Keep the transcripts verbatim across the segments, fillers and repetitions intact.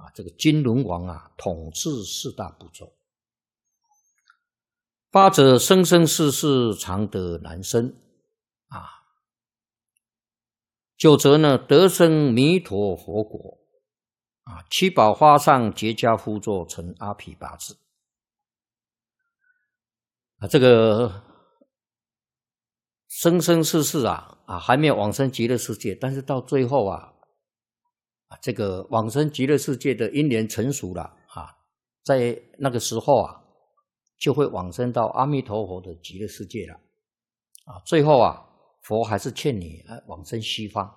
啊，这个金轮王啊统治四大部洲。八者生生世世常得难生啊，九则呢得生弥陀佛国啊，七宝花上结跏趺坐成阿毗跋致啊，这个生生世世啊啊还没有往生极乐世界，但是到最后啊啊这个往生极乐世界的因缘成熟了啊，在那个时候啊就会往生到阿弥陀佛的极乐世界了啊，最后啊佛还是劝你啊往生西方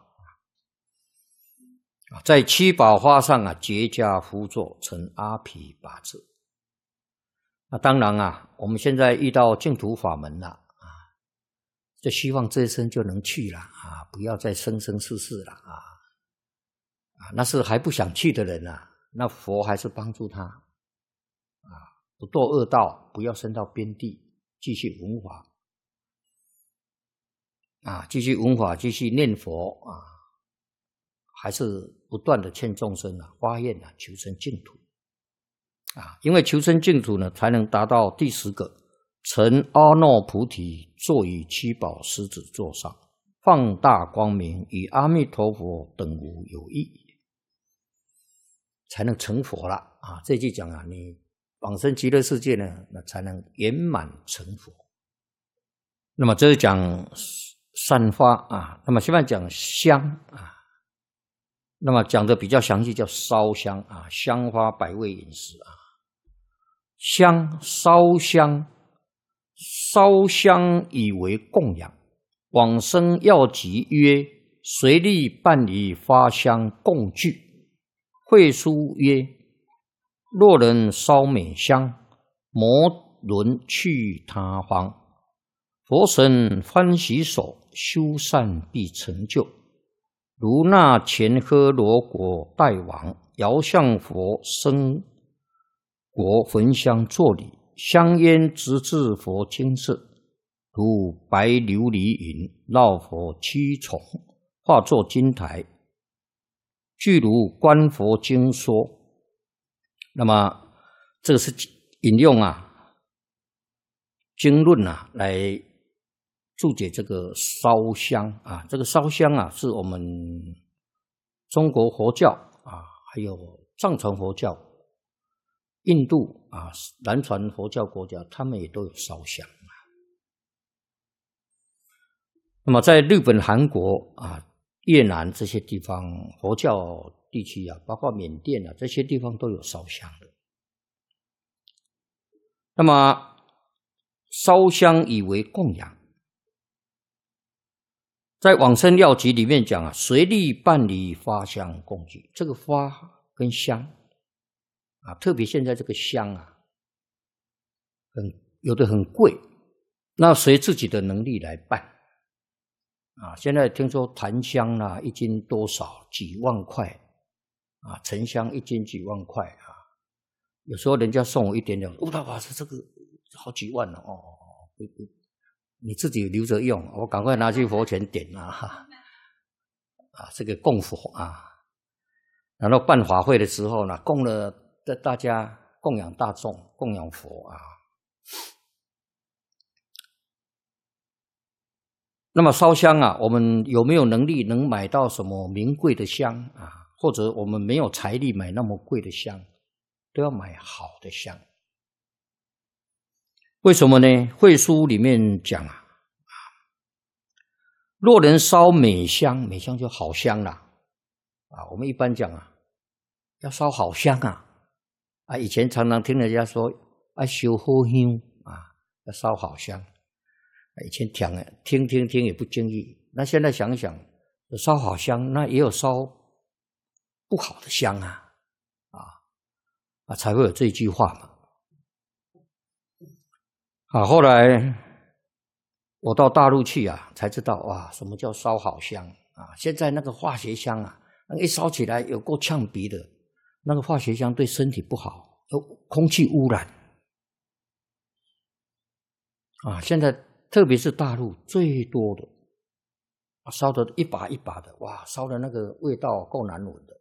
啊，在七宝花上啊结跏趺坐成阿毗跋致。那当然啊，我们现在遇到净土法门了啊，就希望这一生就能去了啊，不要再生生世世了啊啊，那是还不想去的人啊，那佛还是帮助他啊，不堕恶道，不要升到边地，继续闻法啊，继续闻法，继续念佛啊，还是不断的劝众生啊发愿啊求生净土啊，因为求生净土呢，才能达到第十个成阿耨菩提，坐于七宝狮子座上，放大光明，与阿弥陀佛等无有异，才能成佛了啊！这句讲啊，你往生极乐世界呢，那才能圆满成佛。那么这是讲散发啊，那么现在讲香啊，那么讲的比较详细，叫烧香啊，香花百味饮食啊，香烧香，烧香以为供养。往生要集曰：随力办理发香供具。会书曰：若人烧美香，摩轮去他方。佛神欢喜手，修善必成就。如那前诃罗国大王，遥向佛生国焚香作礼，香烟直至佛精舍，如白琉璃云，绕佛七重，化作金台，具如观佛经说。那么这个是引用啊经论啊来注解这个烧香啊，这个烧香啊是我们中国佛教啊，还有藏传佛教、印度啊、南传佛教国家，他们也都有烧香。那么在日本、韩国啊、越南这些地方佛教地区啊，包括缅甸啊，这些地方都有烧香的。那么烧香以为供养，在往生要集里面讲啊，随力办理发香供具。这个发跟香啊，特别现在这个香啊，很有的很贵，那随自己的能力来办啊。现在听说檀香啦、啊，一斤多少几万块啊，沉香一斤几万块啊。有时候人家送我一点点，哦，他哇，这个好几万了哦，不不，你自己留着用，我赶快拿去佛前点啊，啊，这个供佛啊，然后办法会的时候呢，供了大家供养大众，供养佛啊。那么烧香啊，我们有没有能力能买到什么名贵的香啊？或者我们没有财力买那么贵的香，都要买好的香。为什么呢？会书里面讲啊，若人烧美香，美香就好香啦啊。我们一般讲啊，要烧好香啊啊。以前常常听人家说啊，烧好香啊，要烧好香。以前听听听听也不经意，那现在想想，烧好香，那也有烧不好的香啊啊啊，才会有这句话嘛。啊，后来我到大陆去啊，才知道哇，什么叫烧好香啊！现在那个化学香啊，一烧起来有够呛鼻的，那个化学香对身体不好，有空气污染啊！现在特别是大陆最多的，烧的一把一把的，哇，烧的那个味道够难闻的